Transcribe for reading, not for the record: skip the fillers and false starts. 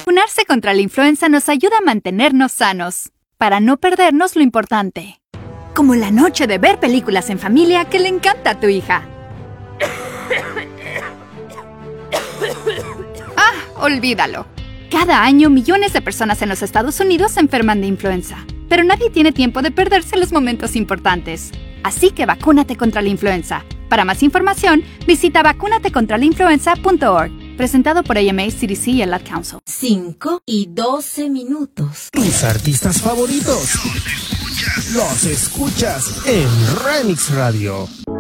Vacunarse contra la influenza nos ayuda a mantenernos sanos, para no perdernos lo importante. Como la noche de ver películas en familia que le encanta a tu hija. Olvídalo. Cada año millones de personas en los Estados Unidos se enferman de influenza, pero nadie tiene tiempo de perderse los momentos importantes. Así que vacúnate contra la influenza. Para más información, visita vacunatecontralainfluenza.org. Presentado por AMA, CDC y el Ad Council. 5:12. Tus artistas favoritos los escuchas en Remix Radio.